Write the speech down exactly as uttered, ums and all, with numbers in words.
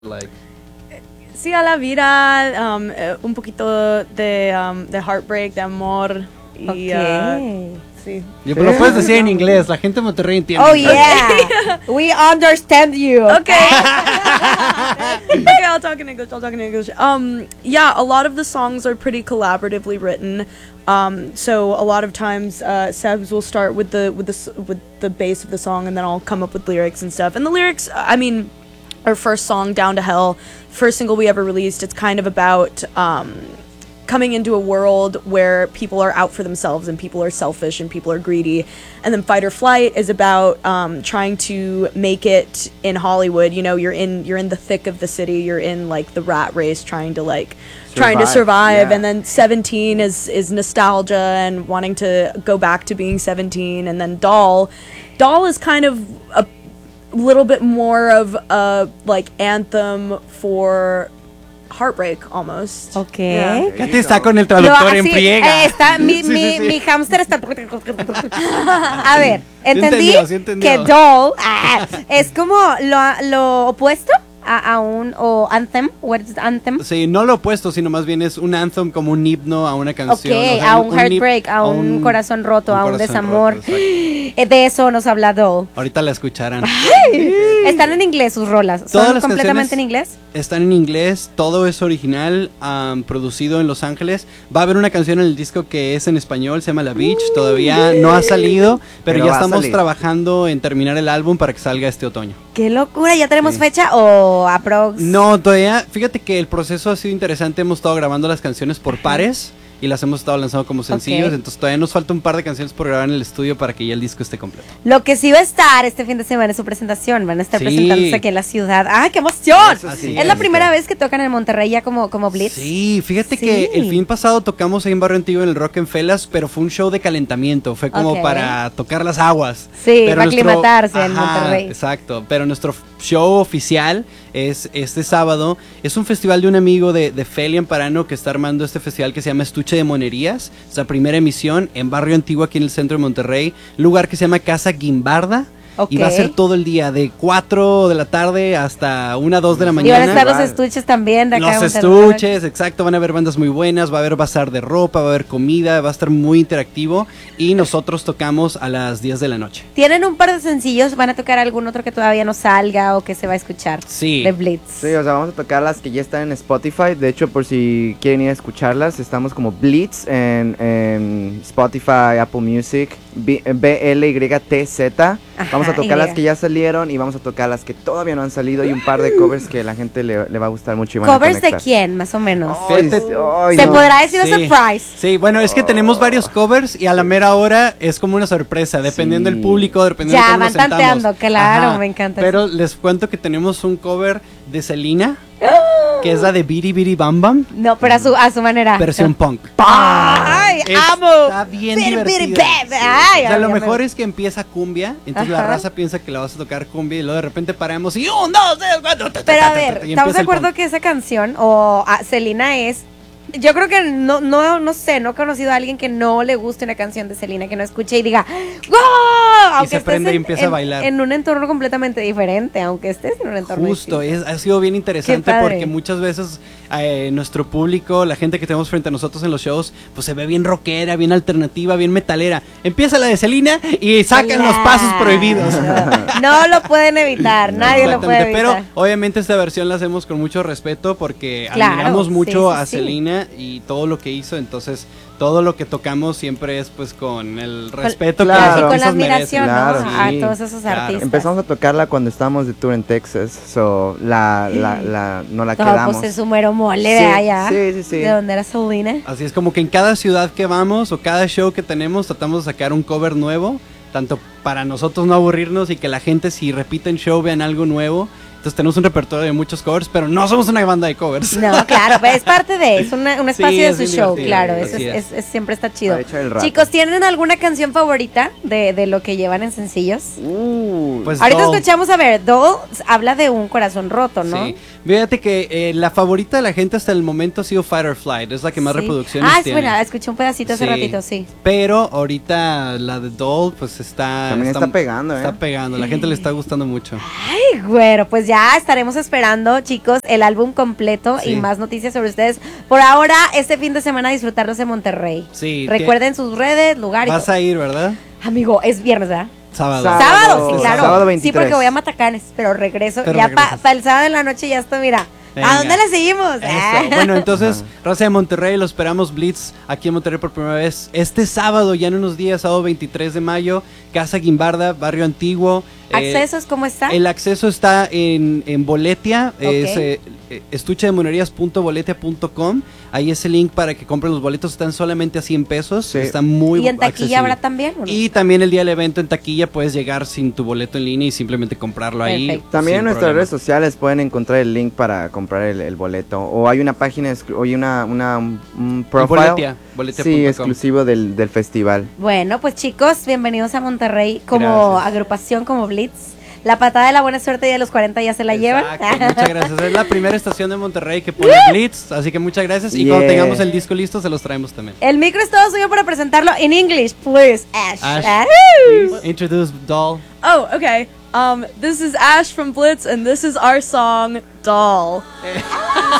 like? Sí, a la vida, um, eh, un poquito de, um, de heartbreak, de amor. Y, Okay. uh, sí. Yo, pero lo puedes decir en inglés, la gente de Monterrey entiende. Oh yeah, we understand you. Okay. Okay, I'll talk in English. I'll talk in English. Um, yeah, a lot of the songs are pretty collaboratively written. Um, so a lot of times, uh, Sebs will start with the with the s- with the bass of the song, and then I'll come up with lyrics and stuff. And the lyrics, I mean, our first song, "Down to Hell," first single we ever released. It's kind of about um, coming into a world where people are out for themselves and people are selfish and people are greedy. And then Fight or Flight is about um, trying to make it in Hollywood. You know, you're in you're in the thick of the city. You're in like the rat race, trying to like trying to survive. yeah. And then seventeen is is nostalgia and wanting to go back to being seventeen. And then Doll, Doll is kind of a little bit more of a like anthem for heartbreak almost. Okay. Yeah. Fíjate, está con el Lo traductor en así, friega. eh, está, mi, Sí, mi, sí, sí. mi hámster está... A ver, entendí entendió, sí entendió. que doll ah, es como lo, lo opuesto a, a un... o anthem. What is anthem? Sí, no lo opuesto, sino más bien es un anthem como un himno a una Ok, canción. o sea, a un hip- heartbreak, a un, corazón roto, un a un corazón desamor. roto, exacto. Eh, De eso nos habla Doll. Ahorita la escucharán. ¿Están en inglés sus rolas? Todas ¿Son las completamente canciones en inglés? Están en inglés, todo es original, um, producido en Los Ángeles. Va a haber una canción en el disco que es en español, se llama La Beach. Todavía no ha salido, pero, Pero ya va a estamos salir. trabajando en terminar el álbum para que salga este otoño. ¡Qué locura! ¿Ya tenemos Sí. fecha o aprox? No, todavía, fíjate que el proceso ha sido interesante. Hemos estado grabando las canciones por pares y las hemos estado lanzando como sencillos. Ok. Entonces todavía nos falta un par de canciones por grabar en el estudio para que ya el disco esté completo. Lo que sí va a estar este fin de semana es su presentación. Van a estar Sí. presentándose aquí en la ciudad. ¡Ah, qué emoción! Eso sí, es la sí. primera vez que tocan en Monterrey ya como, como Blitz. Sí, fíjate Sí. que el fin pasado tocamos ahí en Barrio Antiguo en el Rock en Felas, pero fue un show de calentamiento, fue como Ok. para tocar las aguas. Sí, Pero para aclimatarse en Monterrey. Exacto, pero nuestro show oficial es este sábado. Es un festival de un amigo de, de Feli Amparano que está armando este festival que se llama Estuche de Monerías. Es la primera emisión en Barrio Antiguo aquí en el centro de Monterrey, lugar que se llama Casa Guimbarda. Ok. Y va a ser todo el día, de cuatro de la tarde hasta una, dos de la Y mañana. van a estar los Igual. estuches también de acá. Los de Monterrey. estuches, exacto, van a haber bandas muy buenas, va a haber bazar de ropa, va a haber comida, va a estar muy interactivo y nosotros tocamos a las diez de la noche. Tienen un par de sencillos. ¿Van a tocar algún otro que todavía no salga o que se va a escuchar? Sí. De Blitz. Sí, o sea, vamos a tocar las que ya están en Spotify. De hecho, por si quieren ir a escucharlas, estamos como Blitz en, en Spotify, Apple Music, B L Y T Z. Vamos a Ajá, tocar las Y. que ya salieron y vamos a tocar las que todavía no han salido y un par de covers que a la gente le, le va a gustar mucho. Y van a ¿Covers de conectar. quién, más o menos? Ay, Fíjate- ay, ¿Se no. podrá decir Sí. un surprise? Sí, bueno, es que tenemos varios covers y a la mera hora es como una sorpresa, dependiendo Sí. del público, dependiendo Ya, de cómo nos van tanteando, sentamos. claro, me encanta Pero les cuento que tenemos un cover de Selena, que es la de Biri Biri Bam Bam, No, pero a su, a su manera. versión punk. ¡Ay, amo! Está bien Biri, biri, divertida. bam. Ay, O sea, ay, lo ya mejor me- es que empieza cumbia, entonces la Ajá. raza piensa que la vas a tocar cumbia y luego de repente paramos y un, dos, tres, cuatro. ta, ta, Pero ta, a ta, ver, ta, y ¿estamos empieza de el acuerdo punk. que esa canción o a Selena es... Yo creo que no, no, no sé, no he conocido a alguien que no le guste una canción de Selena, que no escuche y diga ¡wow! Aunque se estés prende y en- empieza a en- bailar. En un entorno completamente diferente, aunque estés en un entorno Justo, distinto. es, ha sido bien interesante Qué padre. porque muchas veces eh, nuestro público, la gente que tenemos frente a nosotros en los shows, pues se ve bien rockera, bien alternativa, bien metalera. Empieza la de Selena y sacan los pasos prohibidos. No lo pueden evitar, nadie lo puede Exactamente, evitar. pero obviamente esta versión la hacemos con mucho respeto porque Claro, admiramos mucho sí, sí, a sí. Selena y todo lo que hizo, entonces todo lo que tocamos siempre es pues con el respeto claro. que Y los con la artistas admiración, merecen. ¿no? Claro, A sí, todos esos claro. artistas. Empezamos a tocarla cuando estábamos de tour en Texas, so la, la, la, no la No, quedamos. pues es un mero mole de Sí, allá. sí, sí, sí. De donde era Selena. Así es como que en cada ciudad que vamos o cada show que tenemos tratamos de sacar un cover nuevo, tanto para nosotros no aburrirnos y que la gente si repiten show vean algo nuevo. Entonces tenemos un repertorio de muchos covers, pero no somos una banda de covers. No, claro, pero es parte de, es una- un Sí, espacio es de su bien show, divertido, claro, eso así es, es. es- es- siempre está chido. Para echar el rato. Chicos, ¿tienen alguna canción favorita de, de lo que llevan en sencillos? Uh, Pues Ahorita Doll. escuchamos, a ver, Doll habla de un corazón roto, ¿no? Sí. Fíjate que eh, la favorita de la gente hasta el momento ha sido Fight or Flight, es la que más Sí. reproducciones Ah, es tiene. buena, escuché un pedacito hace Sí. ratito, sí. Pero ahorita la de Doll pues está... También está pegando, ¿eh? Está pegando, la gente le está gustando mucho. Ay, güero, pues ya ya estaremos esperando, chicos, el álbum completo Sí. y más noticias sobre ustedes. Por ahora, este fin de semana disfrutarlos en Monterrey. Sí. Recuerden sus redes, lugar y Vas todo. a ir, ¿verdad? Amigo, es viernes, ¿verdad? Sábado. Sábado. Sábado, sí, Sábado claro. sábado Sí, veintitrés. porque voy a Matacanes, pero regreso. Pero ya para regresas. el sábado en la noche ya estoy, mira. Venga. ¿A dónde le seguimos? Eso. Bueno, entonces, raza de Monterrey, lo esperamos Blitz aquí en Monterrey por primera vez. Este sábado, ya en unos días, sábado veintitrés de mayo, Casa Guimbarda, Barrio Antiguo. Eh, ¿Accesos cómo está? El acceso está en, en Boletia, Ok. es eh, eh, estuche de monerías punto boletia punto com. Ahí es el link para que compren los boletos, están solamente a cien pesos, Sí. está muy ¿Y en taquilla accesible. habrá también? ¿o no? Y también el día del evento en taquilla puedes llegar sin tu boleto en línea y simplemente comprarlo ahí. Perfecto. También en sin nuestras problema. redes sociales pueden encontrar el link para comprar el, el boleto. O hay una página, exclu- o hay una, una un En profile. Boletia, boletia punto Sí, com. exclusivo del, del festival. Bueno, pues chicos, bienvenidos a Monterrey como Gracias. agrupación, como Blitz. La patada de la buena suerte y de los cuarenta ya se la llevan. Exacto, muchas gracias. Es la primera estación de Monterrey que pone Blitz, así que muchas gracias. Y Yeah. cuando tengamos el disco listo, se los traemos también. El micro es todo suyo para presentarlo en English, please, Ash. Ash. Ah. Please introduce Doll. Oh, okay. Um, this is Ash from Blitz, and this is our song, Doll.